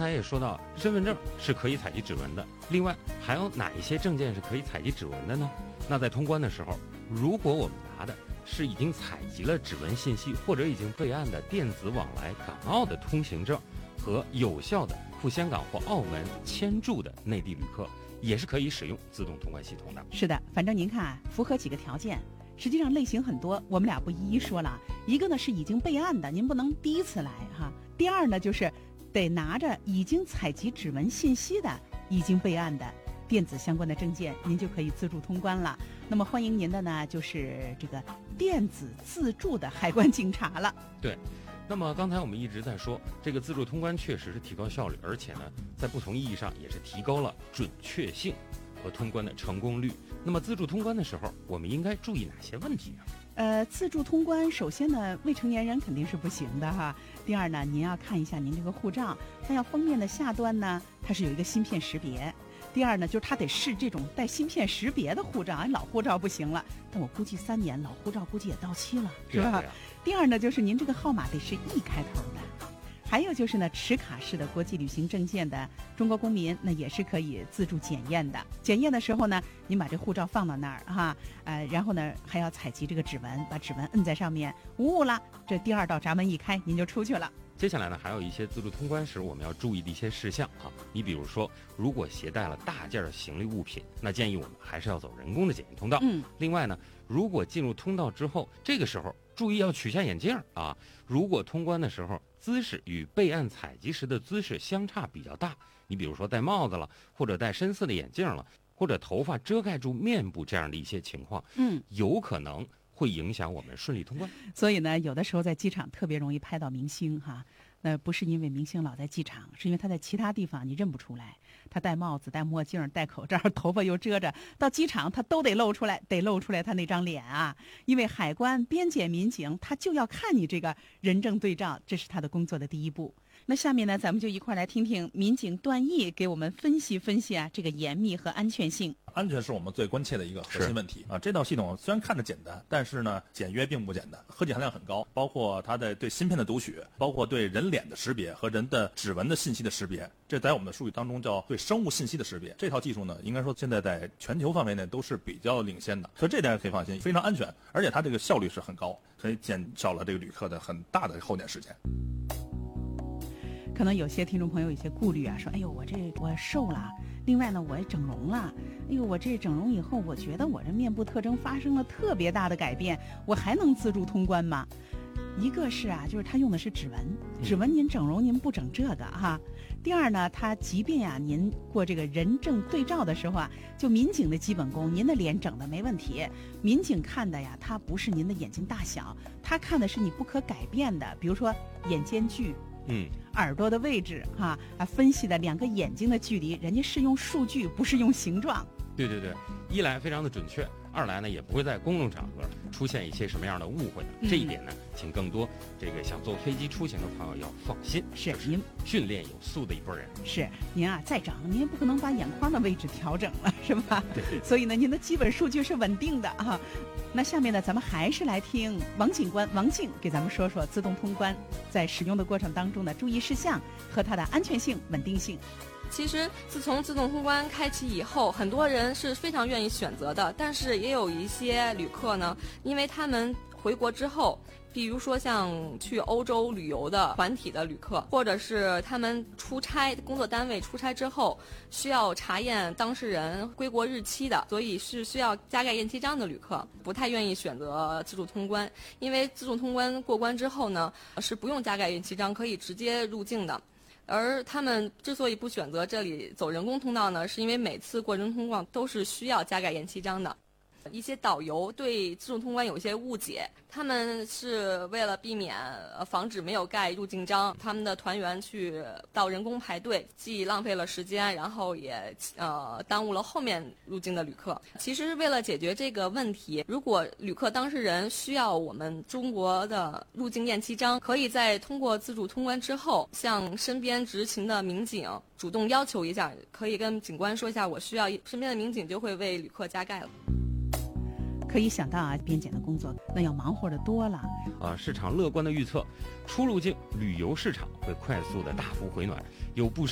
才也说到，身份证是可以采集指纹的，另外还有哪一些证件是可以采集指纹的呢？那在通关的时候，如果我们拿的是已经采集了指纹信息或者已经备案的电子往来港澳的通行证和有效的赴香港或澳门签注的内地旅客，也是可以使用自动通关系统的。 是的，反正您看啊，符合几个条件，实际上类型很多，我们俩不一一说了。一个呢是已经备案的，您不能第一次来哈。第二呢就是得拿着已经采集指纹信息的已经备案的电子相关的证件，您就可以自助通关了。那么欢迎您的呢就是这个电子自助的海关警察了。 对，那么刚才我们一直在说，这个自助通关确实是提高效率，而且呢在不同意义上也是提高了准确性和通关的成功率。那么自助通关的时候，我们应该注意哪些问题呢？ 自助通关，首先呢，未成年人肯定是不行的哈。第二呢，您要看一下您这个护照，它要封面的下端呢，它是有一个芯片识别。第二呢，就是它得是这种带芯片识别的护照，老护照不行了。但我估计3年老护照估计也到期了，是吧？ 对啊。 第二呢，就是您这个号码得是E开头的。还有就是呢，持卡式的国际旅行证件的中国公民，那也是可以自助检验的。检验的时候呢，您把这护照放到那儿哈，然后呢还要采集这个指纹，把指纹摁在上面，无误了，这第2道闸门一开，您就出去了。 接下来呢，还有一些自助通关时我们要注意的一些事项啊。你比如说，如果携带了大件的行李物品，那建议我们还是要走人工的检验通道。另外呢，如果进入通道之后，这个时候注意要取下眼镜啊。如果通关的时候姿势与备案采集时的姿势相差比较大，你比如说戴帽子了，或者戴深色的眼镜了，或者头发遮盖住面部这样的一些情况，有可能会影响我们顺利通关。 所以呢，有的时候在机场特别容易拍到明星哈。那不是因为明星老在机场，是因为他在其他地方你认不出来。他戴帽子、戴墨镜、戴口罩，头发又遮着，到机场他都得露出来，他那张脸啊。因为海关、边检民警他就要看你这个人证对照，这是他的工作的第一步。那下面呢，咱们就一块来听听民警段毅给我们分析分析啊，这个严密和安全性。 安全是我们最关切的一个核心问题啊！这套系统虽然看着简单，但是呢，简约并不简单，科技含量很高，包括它的对芯片的读取，包括对人脸的识别和人的指纹的信息的识别，这在我们的术语当中叫对生物信息的识别。这套技术呢，应该说现在在全球范围内都是比较领先的，所以这点可以放心，非常安全，而且它这个效率是很高，可以减少了这个旅客的很大的候点时间。 可能有些听众朋友有些顾虑啊，说哎呦我瘦了，另外呢我也整容了，哎呦我这整容以后我觉得我这面部特征发生了特别大的改变，我还能自助通关吗？一个是啊，就是他用的是指纹您整容您不整这个哈。第二呢，他即便呀您过这个人证对照的时候啊，就民警的基本功，您的脸整的没问题，民警看的呀，他不是您的眼睛大小，他看的是你不可改变的，比如说眼间距。耳朵的位置分析的2个眼睛的距离，人家是用数据，不是用形状。 对，一来非常的准确，二来呢也不会在公众场合出现一些什么样的误会的。这一点呢，请更多这个想坐飞机出行的朋友要放心， 是您训练有素的一拨人。 是您啊，再整您也不可能把眼眶的位置调整了，是吧？ 对。 所以呢，您的基本数据是稳定的啊。那下面呢，咱们还是来听王警官王静给咱们说说自动通关在使用的过程当中的注意事项和它的安全性、稳定性。 其实自从自动通关开启以后，很多人是非常愿意选择的，但是也有一些旅客呢，因为他们回国之后，比如说像去欧洲旅游的团体的旅客，或者是他们出差，工作单位出差之后需要查验当事人归国日期的，所以是需要加盖验期章的旅客，不太愿意选择自助通关。因为自助通关过关之后呢，是不用加盖验期章，可以直接入境的。而他们之所以不选择这里走人工通道呢，是因为每次过人工通道都是需要加盖验期章的。一些导游对自助通关有些误解，他们是为了避免防止没有盖入境章，他们的团员去到人工排队，既浪费了时间，然后也耽误了后面入境的旅客。其实为了解决这个问题，如果旅客当事人需要我们中国的入境验期章，可以在通过自助通关之后，向身边执勤的民警主动要求一下，可以跟警官说一下我需要，身边的民警就会为旅客加盖了。 可以想到啊，边检的工作那要忙活的多了。 市场乐观的预测，出入境旅游市场会快速的大幅回暖，有不少